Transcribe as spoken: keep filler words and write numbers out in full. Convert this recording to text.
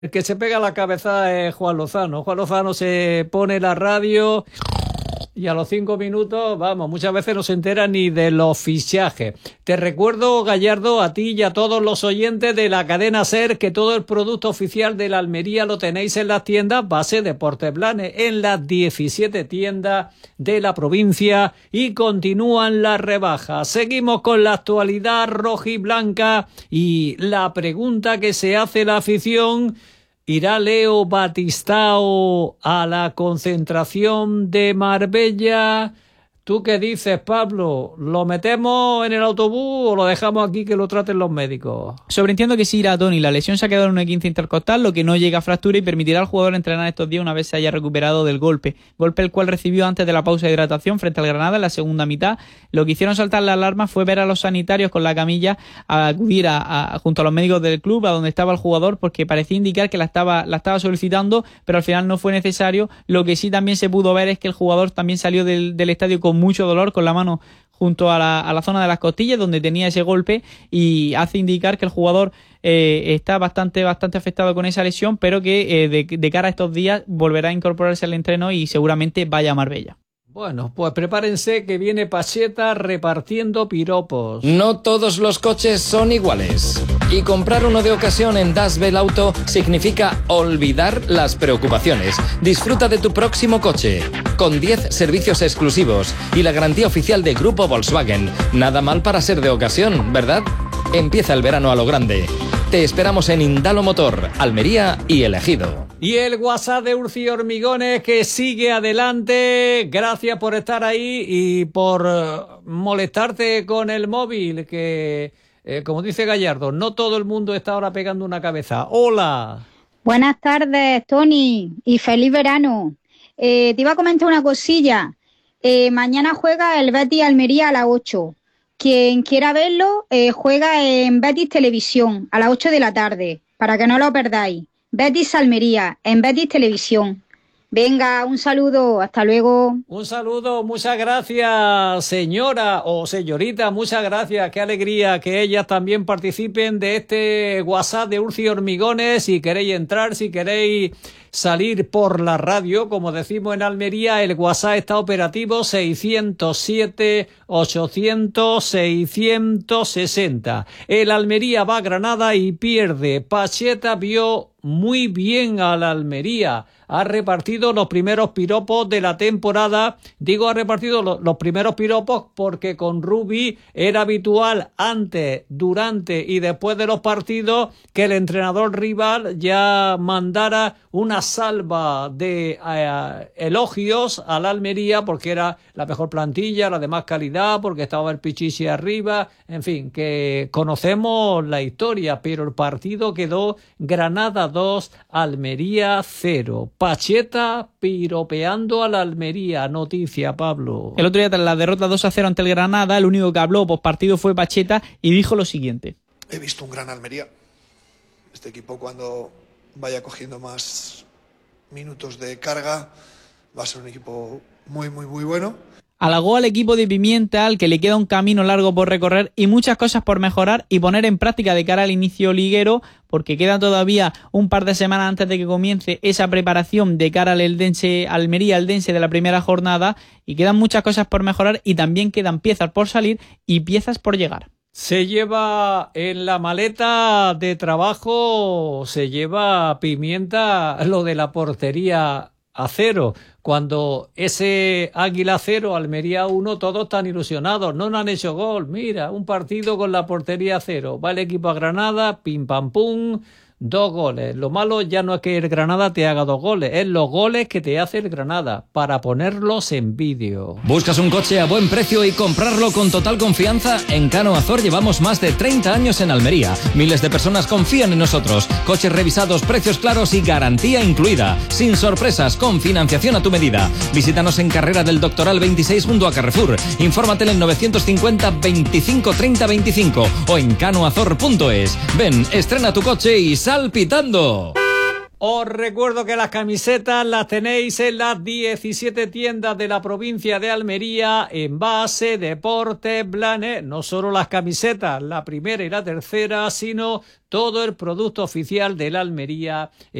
El que se pega la cabeza es Juan Lozano. Juan Lozano se pone la radio y a los cinco minutos, vamos, muchas veces no se entera ni de los fichajes. Te recuerdo, Gallardo, a ti y a todos los oyentes de la cadena SER, que todo el producto oficial de la Almería lo tenéis en las tiendas Base Deportes Blanes, en las diecisiete tiendas de la provincia, y continúan las rebajas. Seguimos con la actualidad rojiblanca y la pregunta que se hace la afición: ¿irá Leo Batistao a la concentración de Marbella? ¿Tú qué dices, Pablo? ¿Lo metemos en el autobús o lo dejamos aquí que lo traten los médicos? Sobreentiendo que sí irá Tony. La lesión se ha quedado en una quince intercostal, lo que no llega a fractura y permitirá al jugador entrenar estos días una vez se haya recuperado del golpe. Golpe el cual recibió antes de la pausa de hidratación frente al Granada en la segunda mitad. Lo que hicieron saltar la alarma fue ver a los sanitarios con la camilla a acudir a, a, junto a los médicos del club a donde estaba el jugador, porque parecía indicar que la estaba, la estaba solicitando, pero al final no fue necesario. Lo que sí también se pudo ver es que el jugador también salió del, del estadio con mucho dolor, con la mano junto a la, a la zona de las costillas donde tenía ese golpe, y hace indicar que el jugador eh, está bastante bastante afectado con esa lesión, pero que eh, de, de cara a estos días volverá a incorporarse al entreno y seguramente vaya a Marbella. Bueno, pues prepárense que viene Pacheta repartiendo piropos. No todos los coches son iguales. Y comprar uno de ocasión en Das Bell Auto significa olvidar las preocupaciones. Disfruta de tu próximo coche, con diez servicios exclusivos y la garantía oficial de Grupo Volkswagen. Nada mal para ser de ocasión, ¿verdad? Empieza el verano a lo grande. Te esperamos en Indalo Motor, Almería y El Ejido. Y el WhatsApp de Urci Hormigones, que sigue adelante. Gracias por estar ahí y por uh, molestarte con el móvil, que, eh, como dice Gallardo, no todo el mundo está ahora pegando una cabeza. ¡Hola! Buenas tardes, Tony, y feliz verano. Eh, te iba a comentar una cosilla. Eh, mañana juega el Betis Almería a las ocho. Quien quiera verlo, eh, juega en Betis Televisión a las ocho de la tarde, para que no lo perdáis. Betis Almería, en Betis Televisión. Venga, un saludo, hasta luego. Un saludo, muchas gracias, señora o señorita, muchas gracias. Qué alegría que ellas también participen de este WhatsApp de Urci Hormigones. Si queréis entrar, si queréis salir por la radio, como decimos en Almería, el WhatsApp está operativo seiscientos siete, ochocientos, seiscientos sesenta. El Almería va a Granada y pierde. Pacheta vio muy bien a la Almería. Ha repartido los primeros piropos de la temporada. Digo, ha repartido los, los primeros piropos porque con Rubi era habitual antes, durante y después de los partidos que el entrenador rival ya mandara una salva de eh, elogios a la Almería porque era la mejor plantilla, la de más calidad, porque estaba el Pichichi arriba. En fin, que conocemos la historia, pero el partido quedó Granada dos, Almería cero. Pacheta piropeando a la Almería. Noticia, Pablo. El otro día, tras la derrota dos a cero ante el Granada, el único que habló post partido fue Pacheta y dijo lo siguiente: he visto un gran Almería. Este equipo, cuando vaya cogiendo más minutos de carga, va a ser un equipo muy, muy, muy bueno. Halagó al equipo de Pimienta, al que le queda un camino largo por recorrer y muchas cosas por mejorar y poner en práctica de cara al inicio liguero, porque queda todavía un par de semanas antes de que comience esa preparación de cara al Eldense, Almería Eldense de la primera jornada, y quedan muchas cosas por mejorar y también quedan piezas por salir y piezas por llegar. Se lleva en la maleta de trabajo, se lleva Pimienta lo de la portería a cero. Cuando ese Águila cero, Almería uno, todos están ilusionados. No, no han hecho gol. Mira, un partido con la portería cero. Va el equipo a Granada, pim pam pum, dos goles. Lo malo ya no es que el Granada te haga dos goles, es los goles que te hace el Granada, para ponerlos en vídeo. ¿Buscas un coche a buen precio y comprarlo con total confianza? En Cano Azor llevamos más de treinta años en Almería. Miles de personas confían en nosotros. Coches revisados, precios claros y garantía incluida. Sin sorpresas, con financiación a tu medida. Visítanos en Carrera del Doctoral veintiséis junto a Carrefour. Infórmate en novecientos cincuenta, veinticinco, treinta, veinticinco o en canoazor punto es. Ven, estrena tu coche y sal pitando. Os recuerdo que las camisetas las tenéis en las diecisiete tiendas de la provincia de Almería, Envase, Deportes, Blanes, no solo las camisetas, la primera y la tercera, sino todo el producto oficial de la Almería